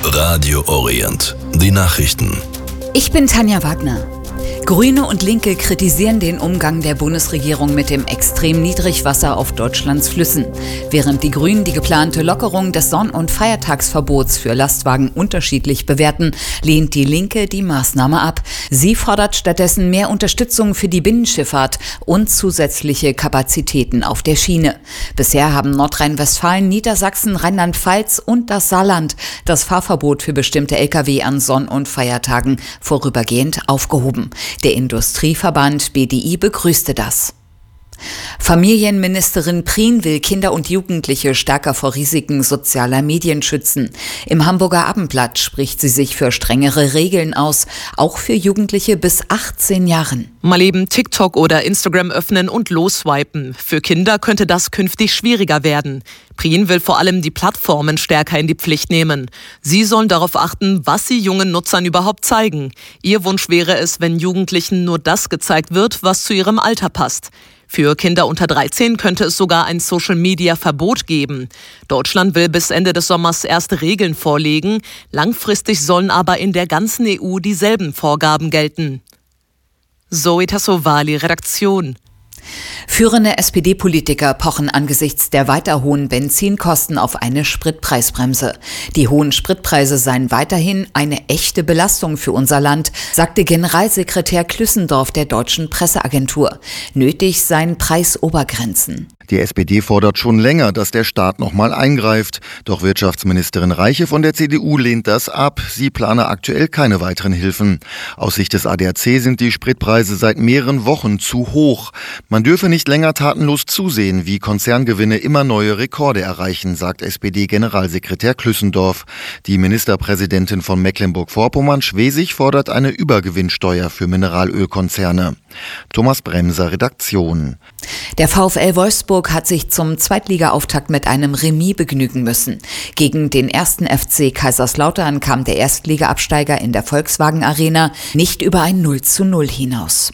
Radio Orient. Die Nachrichten. Ich bin Tanja Wagner. Grüne und Linke kritisieren den Umgang der Bundesregierung mit dem extrem Niedrigwasser auf Deutschlands Flüssen. Während die Grünen die geplante Lockerung des Sonn- und Feiertagsverbots für Lastwagen unterschiedlich bewerten, lehnt die Linke die Maßnahme ab. Sie fordert stattdessen mehr Unterstützung für die Binnenschifffahrt und zusätzliche Kapazitäten auf der Schiene. Bisher haben Nordrhein-Westfalen, Niedersachsen, Rheinland-Pfalz und das Saarland das Fahrverbot für bestimmte Lkw an Sonn- und Feiertagen vorübergehend aufgehoben. Der Industrieverband BDI begrüßte das. Familienministerin Prien will Kinder und Jugendliche stärker vor Risiken sozialer Medien schützen. Im Hamburger Abendblatt spricht sie sich für strengere Regeln aus, auch für Jugendliche bis 18 Jahren. Mal eben TikTok oder Instagram öffnen und losswipen. Für Kinder könnte das künftig schwieriger werden. Prien will vor allem die Plattformen stärker in die Pflicht nehmen. Sie sollen darauf achten, was sie jungen Nutzern überhaupt zeigen. Ihr Wunsch wäre es, wenn Jugendlichen nur das gezeigt wird, was zu ihrem Alter passt. Für Kinder unter 13 könnte es sogar ein Social-Media-Verbot geben. Deutschland will bis Ende des Sommers erste Regeln vorlegen. Langfristig sollen aber in der ganzen EU dieselben Vorgaben gelten. Zoe Tassovali, Redaktion. Führende SPD-Politiker pochen angesichts der weiter hohen Benzinkosten auf eine Spritpreisbremse. Die hohen Spritpreise seien weiterhin eine echte Belastung für unser Land, sagte Generalsekretär Klüssendorf der Deutschen Presseagentur. Nötig seien Preisobergrenzen. Die SPD fordert schon länger, dass der Staat nochmal eingreift. Doch Wirtschaftsministerin Reiche von der CDU lehnt das ab. Sie plane aktuell keine weiteren Hilfen. Aus Sicht des ADAC sind die Spritpreise seit mehreren Wochen zu hoch. Man dürfe nicht länger tatenlos zusehen, wie Konzerngewinne immer neue Rekorde erreichen, sagt SPD-Generalsekretär Klüssendorf. Die Ministerpräsidentin von Mecklenburg-Vorpommern, Schwesig, fordert eine Übergewinnsteuer für Mineralölkonzerne. Thomas Bremser, Redaktion. Der VfL Wolfsburg hat sich zum Zweitliga-Auftakt mit einem Remis begnügen müssen. Gegen den 1. FC Kaiserslautern kam der Erstliga-Absteiger in der Volkswagen Arena nicht über ein 0:0 hinaus.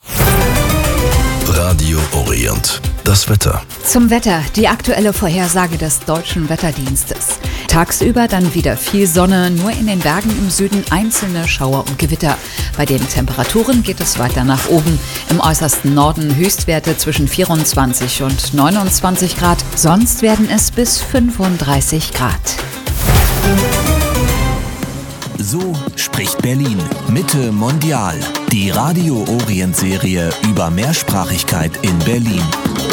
Radio Orient. Das Wetter. Zum Wetter, die aktuelle Vorhersage des Deutschen Wetterdienstes. Tagsüber dann wieder viel Sonne, nur in den Bergen im Süden einzelne Schauer und Gewitter. Bei den Temperaturen geht es weiter nach oben. Im äußersten Norden Höchstwerte zwischen 24 und 29 Grad. Sonst werden es bis 35 Grad. So spricht Berlin. Mitte mondial. Die Radio Orient Serie über Mehrsprachigkeit in Berlin.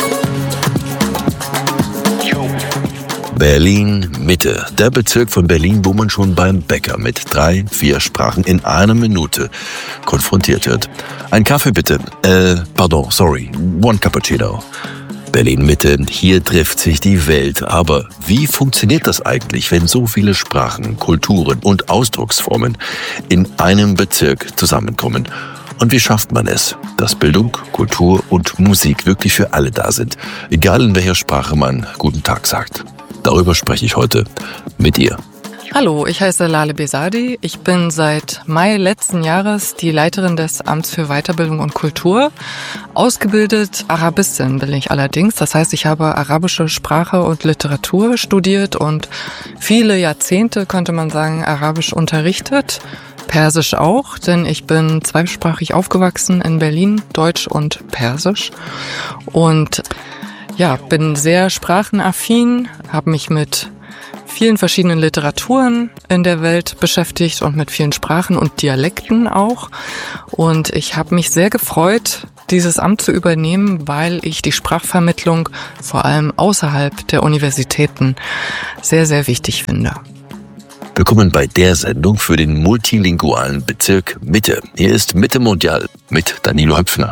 Berlin Mitte. Der Bezirk von Berlin, wo man schon beim Bäcker mit 3-4 Sprachen in einer Minute konfrontiert wird. Ein Kaffee bitte. One cappuccino. Berlin Mitte, hier trifft sich die Welt. Aber wie funktioniert das eigentlich, wenn so viele Sprachen, Kulturen und Ausdrucksformen in einem Bezirk zusammenkommen? Und wie schafft man es, dass Bildung, Kultur und Musik wirklich für alle da sind, egal in welcher Sprache man Guten Tag sagt? Darüber spreche ich heute mit ihr. Hallo, ich heiße Lale Besadi. Ich bin seit Mai letzten Jahres die Leiterin des Amts für Weiterbildung und Kultur. Ausgebildet Arabistin bin ich allerdings. Das heißt, ich habe arabische Sprache und Literatur studiert und viele Jahrzehnte, könnte man sagen, Arabisch unterrichtet. Persisch auch, denn ich bin zweisprachig aufgewachsen in Berlin, Deutsch und Persisch. Und ja, bin sehr sprachenaffin, habe mich mit vielen verschiedenen Literaturen in der Welt beschäftigt und mit vielen Sprachen und Dialekten auch. Und ich habe mich sehr gefreut, dieses Amt zu übernehmen, weil ich die Sprachvermittlung vor allem außerhalb der Universitäten sehr, sehr wichtig finde. Willkommen bei der Sendung für den multilingualen Bezirk Mitte. Hier ist Mitte Mondial mit Danilo Höpfner.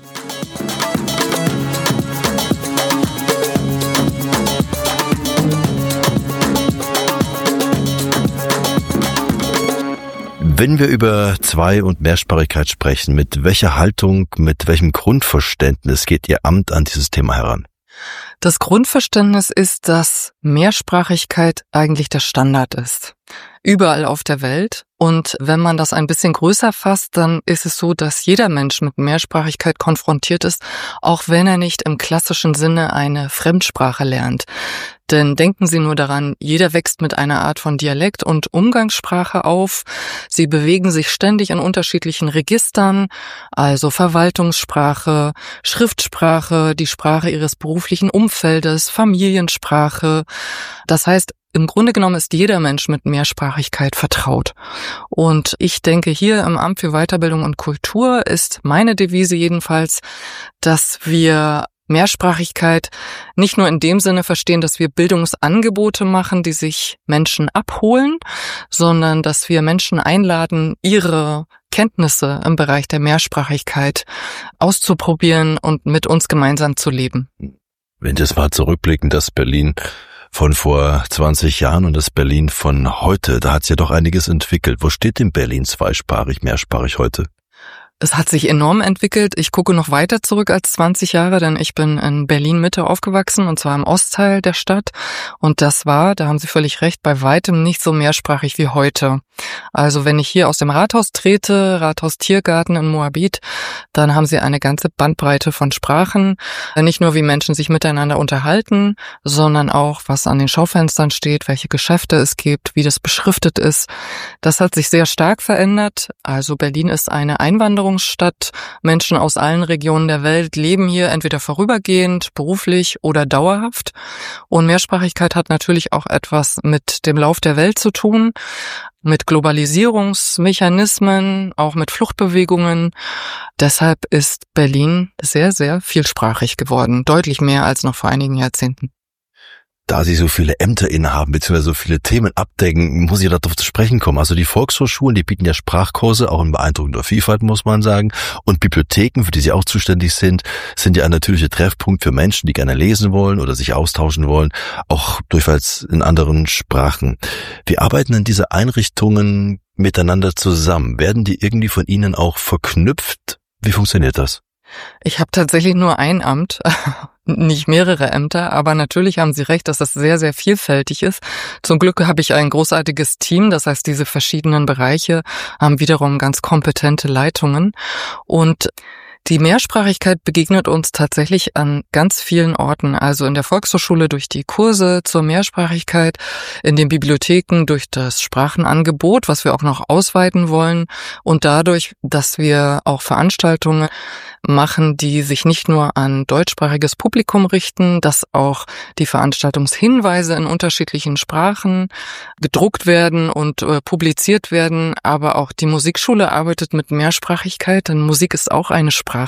Wenn wir über Zwei- und Mehrsprachigkeit sprechen, mit welcher Haltung, mit welchem Grundverständnis geht Ihr Amt an dieses Thema heran? Das Grundverständnis ist, dass Mehrsprachigkeit eigentlich der Standard ist. Überall auf der Welt. Und wenn man das ein bisschen größer fasst, dann ist es so, dass jeder Mensch mit Mehrsprachigkeit konfrontiert ist, auch wenn er nicht im klassischen Sinne eine Fremdsprache lernt. Denn denken Sie nur daran, jeder wächst mit einer Art von Dialekt und Umgangssprache auf. Sie bewegen sich ständig in unterschiedlichen Registern, also Verwaltungssprache, Schriftsprache, die Sprache Ihres beruflichen Umfeldes, Familiensprache. Das heißt, im Grunde genommen ist jeder Mensch mit Mehrsprachigkeit vertraut. Und ich denke, hier im Amt für Weiterbildung und Kultur ist meine Devise jedenfalls, dass wir Mehrsprachigkeit nicht nur in dem Sinne verstehen, dass wir Bildungsangebote machen, die sich Menschen abholen, sondern dass wir Menschen einladen, ihre Kenntnisse im Bereich der Mehrsprachigkeit auszuprobieren und mit uns gemeinsam zu leben. Wenn das mal zurückblicken, das Berlin von vor 20 Jahren und das Berlin von heute, da hat es ja doch einiges entwickelt. Wo steht denn Berlin zweisprachig, mehrsprachig heute? Es hat sich enorm entwickelt. Ich gucke noch weiter zurück als 20 Jahre, denn ich bin in Berlin-Mitte aufgewachsen, und zwar im Ostteil der Stadt. Und das war, da haben Sie völlig recht, bei weitem nicht so mehrsprachig wie heute. Also wenn ich hier aus dem Rathaus trete, Rathaus Tiergarten in Moabit, dann haben Sie eine ganze Bandbreite von Sprachen. Nicht nur, wie Menschen sich miteinander unterhalten, sondern auch, was an den Schaufenstern steht, welche Geschäfte es gibt, wie das beschriftet ist. Das hat sich sehr stark verändert. Also Berlin ist eine Einwanderungsstadt. Menschen aus allen Regionen der Welt leben hier entweder vorübergehend, beruflich oder dauerhaft. Und Mehrsprachigkeit hat natürlich auch etwas mit dem Lauf der Welt zu tun, mit Globalisierungsmechanismen, auch mit Fluchtbewegungen. Deshalb ist Berlin sehr, sehr vielsprachig geworden, deutlich mehr als noch vor einigen Jahrzehnten. Da Sie so viele Ämter innehaben, beziehungsweise so viele Themen abdecken, muss ich darauf zu sprechen kommen. Also die Volkshochschulen, die bieten ja Sprachkurse, auch in beeindruckender Vielfalt, muss man sagen. Und Bibliotheken, für die Sie auch zuständig sind ja ein natürlicher Treffpunkt für Menschen, die gerne lesen wollen oder sich austauschen wollen, auch durchaus in anderen Sprachen. Wie arbeiten denn diese Einrichtungen miteinander zusammen? Werden die irgendwie von Ihnen auch verknüpft? Wie funktioniert das? Ich habe tatsächlich nur ein Amt, nicht mehrere Ämter, aber natürlich haben Sie recht, dass das sehr, sehr vielfältig ist. Zum Glück habe ich ein großartiges Team, das heißt, diese verschiedenen Bereiche haben wiederum ganz kompetente Leitungen. Und die Mehrsprachigkeit begegnet uns tatsächlich an ganz vielen Orten, also in der Volkshochschule durch die Kurse zur Mehrsprachigkeit, in den Bibliotheken durch das Sprachenangebot, was wir auch noch ausweiten wollen, und dadurch, dass wir auch Veranstaltungen machen, die sich nicht nur an deutschsprachiges Publikum richten, dass auch die Veranstaltungshinweise in unterschiedlichen Sprachen gedruckt werden und publiziert werden, aber auch die Musikschule arbeitet mit Mehrsprachigkeit, denn Musik ist auch eine Sprache.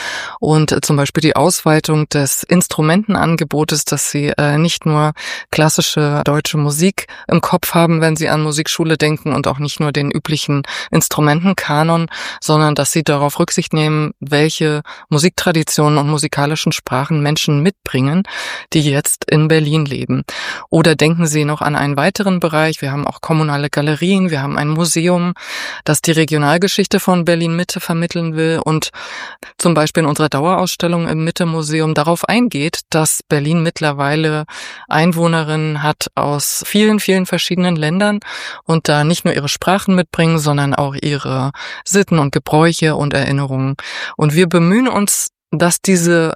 Und zum Beispiel die Ausweitung des Instrumentenangebotes, dass Sie nicht nur klassische deutsche Musik im Kopf haben, wenn Sie an Musikschule denken, und auch nicht nur den üblichen Instrumentenkanon, sondern dass Sie darauf Rücksicht nehmen, welche Musiktraditionen und musikalischen Sprachen Menschen mitbringen, die jetzt in Berlin leben. Oder denken Sie noch an einen weiteren Bereich. Wir haben auch kommunale Galerien, wir haben ein Museum, das die Regionalgeschichte von Berlin-Mitte vermitteln will und zum Beispiel in unserer Dauerausstellung im Mitte-Museum darauf eingeht, dass Berlin mittlerweile Einwohnerinnen hat aus vielen, vielen verschiedenen Ländern und da nicht nur ihre Sprachen mitbringen, sondern auch ihre Sitten und Gebräuche und Erinnerungen. Und wir bemühen uns, dass diese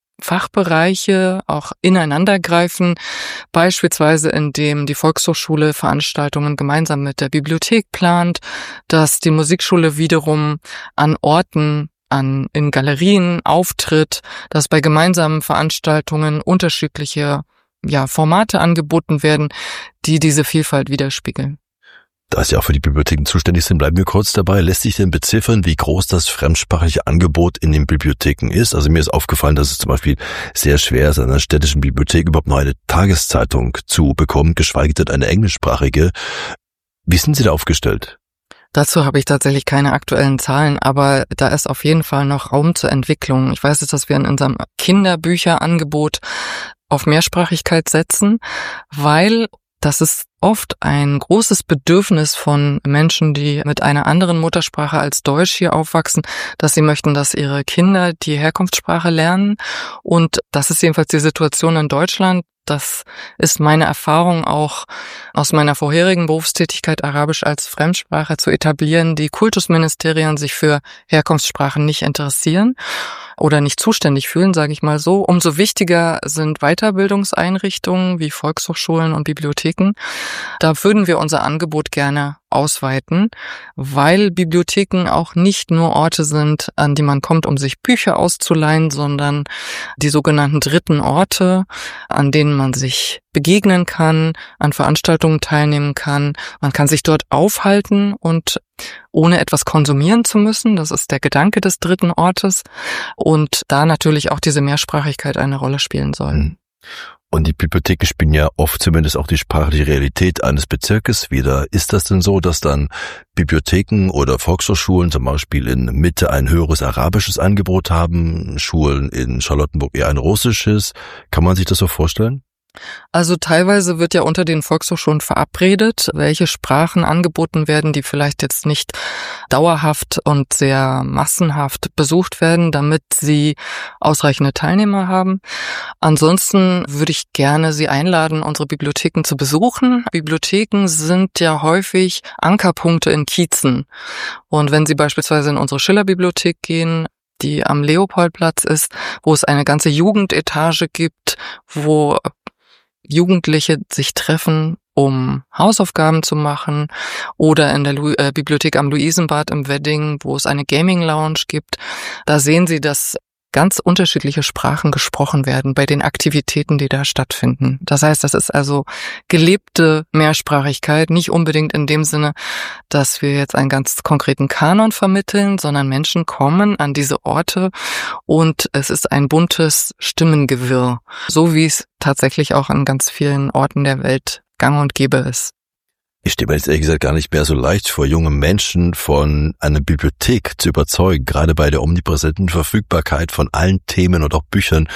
Fachbereiche auch ineinandergreifen, beispielsweise indem die Volkshochschule Veranstaltungen gemeinsam mit der Bibliothek plant, dass die Musikschule wiederum an Orten in Galerien auftritt, dass bei gemeinsamen Veranstaltungen unterschiedliche Formate angeboten werden, die diese Vielfalt widerspiegeln. Da Sie auch für die Bibliotheken zuständig sind, bleiben wir kurz dabei. Lässt sich denn beziffern, wie groß das fremdsprachige Angebot in den Bibliotheken ist? Also mir ist aufgefallen, dass es zum Beispiel sehr schwer ist, an einer städtischen Bibliothek überhaupt noch eine Tageszeitung zu bekommen, geschweige denn eine englischsprachige. Wie sind Sie da aufgestellt? Dazu habe ich tatsächlich keine aktuellen Zahlen, aber da ist auf jeden Fall noch Raum zur Entwicklung. Ich weiß jetzt, dass wir in unserem Kinderbücherangebot auf Mehrsprachigkeit setzen, weil das ist oft ein großes Bedürfnis von Menschen, die mit einer anderen Muttersprache als Deutsch hier aufwachsen, dass sie möchten, dass ihre Kinder die Herkunftssprache lernen. Und das ist jedenfalls die Situation in Deutschland. das ist meine Erfahrung auch aus meiner vorherigen Berufstätigkeit, Arabisch als Fremdsprache zu etablieren, die Kultusministerien sich für Herkunftssprachen nicht interessieren oder nicht zuständig fühlen, sage ich mal so. Umso wichtiger sind Weiterbildungseinrichtungen wie Volkshochschulen und Bibliotheken. Da würden wir unser Angebot gerne ausweiten, weil Bibliotheken auch nicht nur Orte sind, an die man kommt, um sich Bücher auszuleihen, sondern die sogenannten dritten Orte, an denen man sich begegnen kann, an Veranstaltungen teilnehmen kann. Man kann sich dort aufhalten und ohne etwas konsumieren zu müssen. Das ist der Gedanke des dritten Ortes. Und da natürlich auch diese Mehrsprachigkeit eine Rolle spielen soll. Und die Bibliotheken spielen ja oft zumindest auch die sprachliche Realität eines Bezirkes wider. Ist das denn so, dass dann Bibliotheken oder Volkshochschulen zum Beispiel in Mitte ein höheres arabisches Angebot haben, Schulen in Charlottenburg eher ein russisches? Kann man sich das so vorstellen? Also teilweise wird ja unter den Volkshochschulen verabredet, welche Sprachen angeboten werden, die vielleicht jetzt nicht dauerhaft und sehr massenhaft besucht werden, damit sie ausreichende Teilnehmer haben. Ansonsten würde ich gerne Sie einladen, unsere Bibliotheken zu besuchen. Bibliotheken sind ja häufig Ankerpunkte in Kiezen. Und wenn Sie beispielsweise in unsere Schiller-Bibliothek gehen, die am Leopoldplatz ist, wo es eine ganze Jugendetage gibt, wo Jugendliche sich treffen, um Hausaufgaben zu machen, oder in der Bibliothek am Luisenbad im Wedding, wo es eine Gaming-Lounge gibt. Da sehen Sie, dass ganz unterschiedliche Sprachen gesprochen werden bei den Aktivitäten, die da stattfinden. Das heißt, das ist also gelebte Mehrsprachigkeit, nicht unbedingt in dem Sinne, dass wir jetzt einen ganz konkreten Kanon vermitteln, sondern Menschen kommen an diese Orte und es ist ein buntes Stimmengewirr, so wie es tatsächlich auch an ganz vielen Orten der Welt gang und gäbe ist. Ich stelle mir jetzt ehrlich gesagt gar nicht mehr so leicht vor, junge Menschen von einer Bibliothek zu überzeugen, gerade bei der omnipräsenten Verfügbarkeit von allen Themen und auch Büchern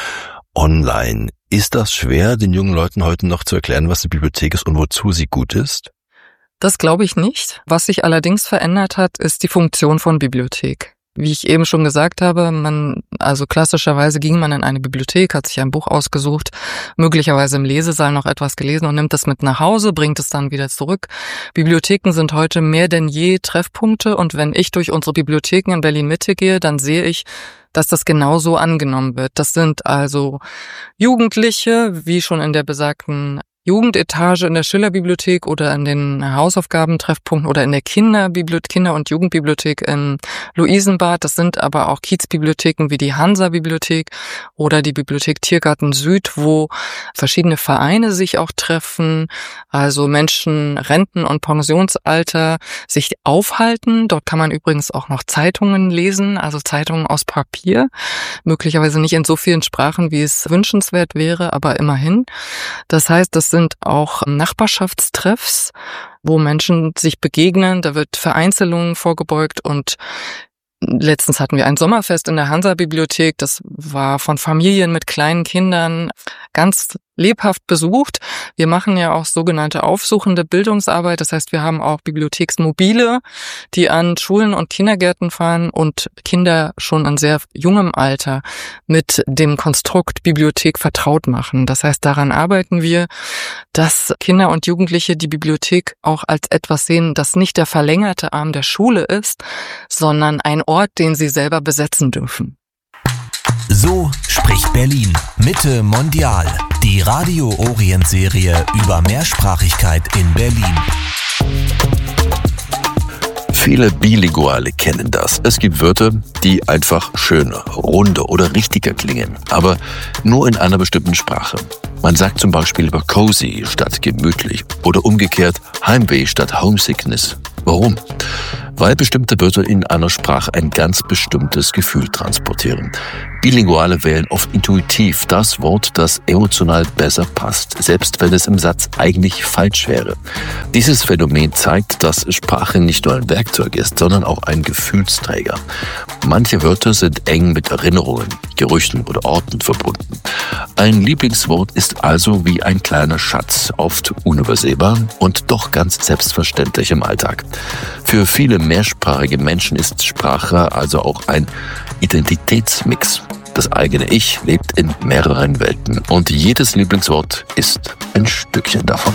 online. Ist das schwer, den jungen Leuten heute noch zu erklären, was eine Bibliothek ist und wozu sie gut ist? Das glaube ich nicht. Was sich allerdings verändert hat, ist die Funktion von Bibliothek. Wie ich eben schon gesagt habe, also klassischerweise ging man in eine Bibliothek, hat sich ein Buch ausgesucht, möglicherweise im Lesesaal noch etwas gelesen und nimmt es mit nach Hause, bringt es dann wieder zurück. Bibliotheken sind heute mehr denn je Treffpunkte und wenn ich durch unsere Bibliotheken in Berlin-Mitte gehe, dann sehe ich, dass das genauso angenommen wird. Das sind also Jugendliche, wie schon in der besagten Jugendetage in der Schiller-Bibliothek oder in den Hausaufgabentreffpunkten oder in der Kinder- und Jugendbibliothek in Luisenbad. Das sind aber auch Kiezbibliotheken wie die Hansa-Bibliothek oder die Bibliothek Tiergarten Süd, wo verschiedene Vereine sich auch treffen, also Menschen Renten- und Pensionsalter sich aufhalten. Dort kann man übrigens auch noch Zeitungen lesen, also Zeitungen aus Papier. Möglicherweise nicht in so vielen Sprachen, wie es wünschenswert wäre, aber immerhin. Das heißt, das sind auch Nachbarschaftstreffs, wo Menschen sich begegnen. Da wird Vereinzelungen vorgebeugt und letztens hatten wir ein Sommerfest in der Hansa-Bibliothek. Das war von Familien mit kleinen Kindern ganz lebhaft besucht. Wir machen ja auch sogenannte aufsuchende Bildungsarbeit. Das heißt, wir haben auch Bibliotheksmobile, die an Schulen und Kindergärten fahren und Kinder schon in sehr jungem Alter mit dem Konstrukt Bibliothek vertraut machen. Das heißt, daran arbeiten wir, dass Kinder und Jugendliche die Bibliothek auch als etwas sehen, das nicht der verlängerte Arm der Schule ist, sondern ein Ort, den sie selber besetzen dürfen. So spricht Berlin. Mitte Mondial. Die Radio Orient Serie über Mehrsprachigkeit in Berlin. Viele Bilinguale kennen das. Es gibt Wörter, die einfach schöner, runder oder richtiger klingen, aber nur in einer bestimmten Sprache. Man sagt zum Beispiel lieber cozy statt gemütlich oder umgekehrt Heimweh statt Homesickness. Warum? Weil bestimmte Wörter in einer Sprache ein ganz bestimmtes Gefühl transportieren. Bilinguale wählen oft intuitiv das Wort, das emotional besser passt, selbst wenn es im Satz eigentlich falsch wäre. Dieses Phänomen zeigt, dass Sprache nicht nur ein Werkzeug ist, sondern auch ein Gefühlsträger. Manche Wörter sind eng mit Erinnerungen, Gerüchen oder Orten verbunden. Ein Lieblingswort ist also wie ein kleiner Schatz, oft unübersehbar und doch ganz selbstverständlich im Alltag. Für viele mehrsprachige Menschen ist Sprache also auch ein Identitätsmix. Das eigene Ich lebt in mehreren Welten und jedes Lieblingswort ist ein Stückchen davon.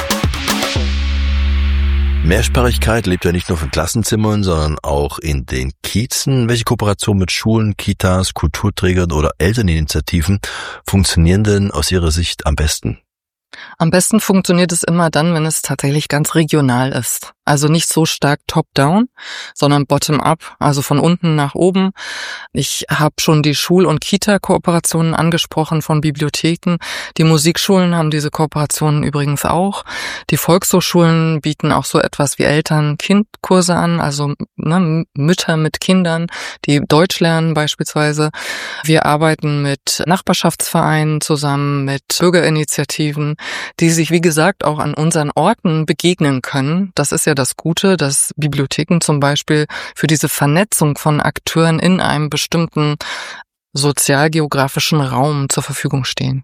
Mehrsprachigkeit lebt ja nicht nur von Klassenzimmern, sondern auch in den Kiezen. Welche Kooperation mit Schulen, Kitas, Kulturträgern oder Elterninitiativen funktionieren denn aus Ihrer Sicht am besten? Am besten funktioniert es immer dann, wenn es tatsächlich ganz regional ist. Also nicht so stark top-down, sondern bottom-up, also von unten nach oben. Ich habe schon die Schul- und Kita-Kooperationen angesprochen von Bibliotheken. Die Musikschulen haben diese Kooperationen übrigens auch. Die Volkshochschulen bieten auch so etwas wie Eltern-Kind-Kurse an, also Mütter mit Kindern, die Deutsch lernen beispielsweise. Wir arbeiten mit Nachbarschaftsvereinen zusammen, mit Bürgerinitiativen, die sich, wie gesagt, auch an unseren Orten begegnen können. Das ist ja das Gute, dass Bibliotheken zum Beispiel für diese Vernetzung von Akteuren in einem bestimmten sozialgeografischen Raum zur Verfügung stehen.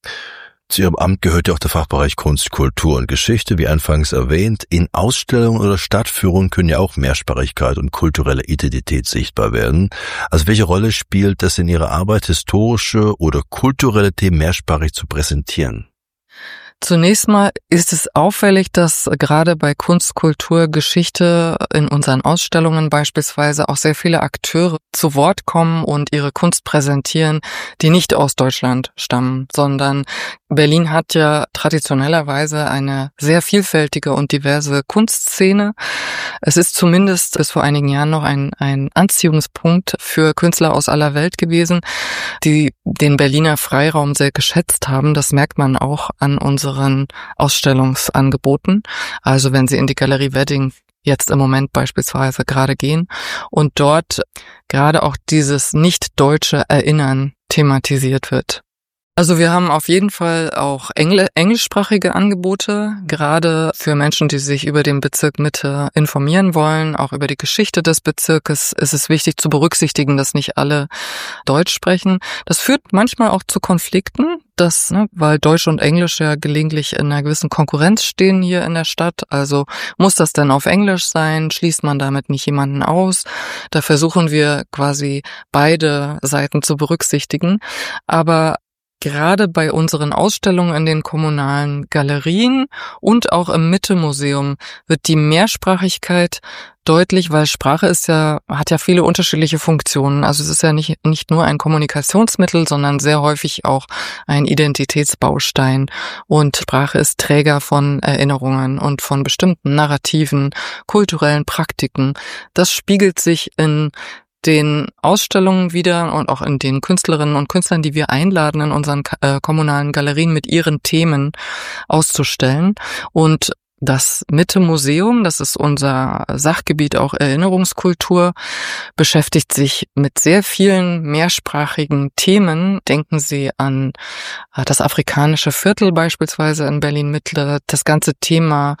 Zu Ihrem Amt gehört ja auch der Fachbereich Kunst, Kultur und Geschichte, wie anfangs erwähnt. In Ausstellungen oder Stadtführungen können ja auch Mehrsprachigkeit und kulturelle Identität sichtbar werden. Also welche Rolle spielt es in Ihrer Arbeit, historische oder kulturelle Themen mehrsprachig zu präsentieren? Zunächst mal ist es auffällig, dass gerade bei Kunst, Kultur, Geschichte in unseren Ausstellungen beispielsweise auch sehr viele Akteure zu Wort kommen und ihre Kunst präsentieren, die nicht aus Deutschland stammen, sondern Berlin hat ja traditionellerweise eine sehr vielfältige und diverse Kunstszene. Es ist zumindest bis vor einigen Jahren noch ein Anziehungspunkt für Künstler aus aller Welt gewesen, die den Berliner Freiraum sehr geschätzt haben. Das merkt man auch an unseren Ausstellungsangeboten. Also wenn Sie in die Galerie Wedding jetzt im Moment beispielsweise gerade gehen und dort gerade auch dieses nicht-deutsche Erinnern thematisiert wird. Also wir haben auf jeden Fall auch englischsprachige Angebote, gerade für Menschen, die sich über den Bezirk Mitte informieren wollen, auch über die Geschichte des Bezirkes. Ist es wichtig zu berücksichtigen, dass nicht alle Deutsch sprechen. Das führt manchmal auch zu Konflikten, weil Deutsch und Englisch ja gelegentlich in einer gewissen Konkurrenz stehen hier in der Stadt. Also muss das denn auf Englisch sein? Schließt man damit nicht jemanden aus? Da versuchen wir quasi beide Seiten zu berücksichtigen. Aber gerade bei unseren Ausstellungen in den kommunalen Galerien und auch im Mitte-Museum wird die Mehrsprachigkeit deutlich, weil Sprache hat ja viele unterschiedliche Funktionen. Also es ist ja nicht nur ein Kommunikationsmittel, sondern sehr häufig auch ein Identitätsbaustein. Und Sprache ist Träger von Erinnerungen und von bestimmten Narrativen, kulturellen Praktiken. Das spiegelt sich in den Ausstellungen wieder und auch in den Künstlerinnen und Künstlern, die wir einladen, in unseren kommunalen Galerien mit ihren Themen auszustellen. Und das Mitte-Museum, das ist unser Sachgebiet auch Erinnerungskultur, beschäftigt sich mit sehr vielen mehrsprachigen Themen. Denken Sie an das afrikanische Viertel beispielsweise in Berlin-Mitte, das ganze Thema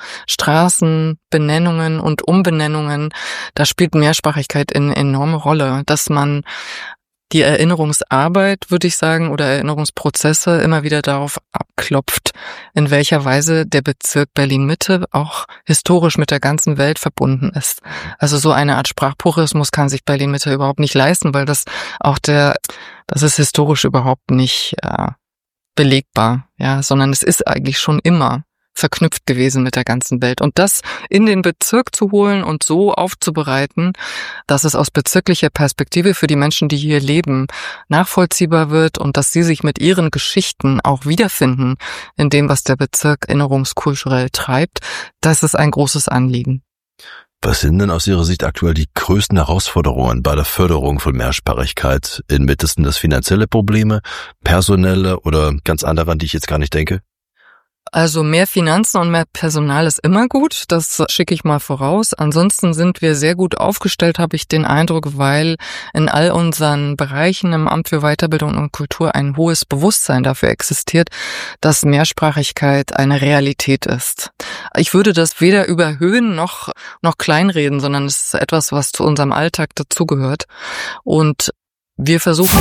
Straßenbenennungen und Umbenennungen. Da spielt Mehrsprachigkeit eine enorme Rolle, dass man die Erinnerungsarbeit, würde ich sagen, oder Erinnerungsprozesse immer wieder darauf abklopft, in welcher Weise der Bezirk Berlin-Mitte auch historisch mit der ganzen Welt verbunden ist. Also so eine Art Sprachpurismus kann sich Berlin-Mitte überhaupt nicht leisten, weil das ist historisch überhaupt nicht belegbar, ja, sondern es ist eigentlich schon immer verknüpft gewesen mit der ganzen Welt. Und das in den Bezirk zu holen und so aufzubereiten, dass es aus bezirklicher Perspektive für die Menschen, die hier leben, nachvollziehbar wird und dass sie sich mit ihren Geschichten auch wiederfinden in dem, was der Bezirk erinnerungskulturell treibt, das ist ein großes Anliegen. Was sind denn aus Ihrer Sicht aktuell die größten Herausforderungen bei der Förderung von Mehrsprachigkeit in Mitte? Sind das finanzielle Probleme, personelle oder ganz andere, an die ich jetzt gar nicht denke? Also mehr Finanzen und mehr Personal ist immer gut, das schicke ich mal voraus. Ansonsten sind wir sehr gut aufgestellt, habe ich den Eindruck, weil in all unseren Bereichen im Amt für Weiterbildung und Kultur ein hohes Bewusstsein dafür existiert, dass Mehrsprachigkeit eine Realität ist. Ich würde das weder überhöhen noch kleinreden, sondern es ist etwas, was zu unserem Alltag dazugehört. Und wir versuchen...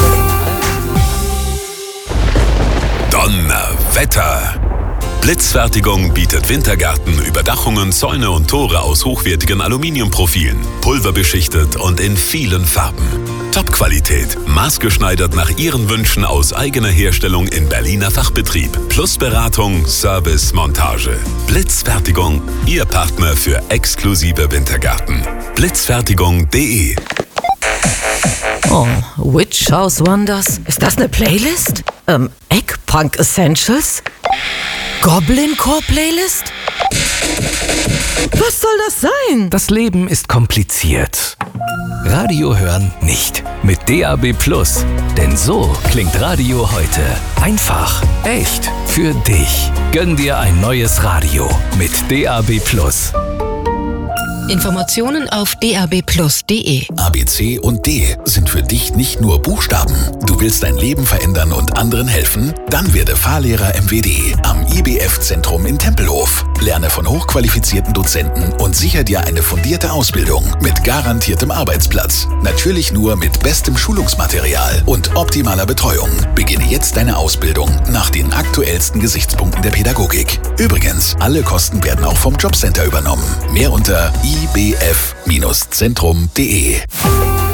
Donnerwetter! Blitzfertigung bietet Wintergärten Überdachungen, Zäune und Tore aus hochwertigen Aluminiumprofilen, pulverbeschichtet und in vielen Farben. Top-Qualität, maßgeschneidert nach Ihren Wünschen aus eigener Herstellung in Berliner Fachbetrieb. Plus Beratung, Service, Montage. Blitzfertigung, Ihr Partner für exklusive Wintergarten. Blitzfertigung.de. Oh, Witch House Wonders. Ist das eine Playlist? Eggpunk Essentials? Goblin Core Playlist? Was soll das sein? Das Leben ist kompliziert. Radio hören nicht. Mit DAB+. Denn so klingt Radio heute. Einfach, echt, für dich. Gönn dir ein neues Radio mit DAB+. Informationen auf dab+.de. A, B, C und D sind für dich nicht nur Buchstaben. Du willst dein Leben verändern und anderen helfen? Dann werde Fahrlehrer MWD am IBF-Zentrum in Tempelhof. Lerne von hochqualifizierten Dozenten und sichere dir eine fundierte Ausbildung mit garantiertem Arbeitsplatz. Natürlich nur mit bestem Schulungsmaterial und optimaler Betreuung. Beginne jetzt deine Ausbildung nach den aktuellsten Gesichtspunkten der Pädagogik. Übrigens, alle Kosten werden auch vom Jobcenter übernommen. Mehr unter ibf-zentrum.de.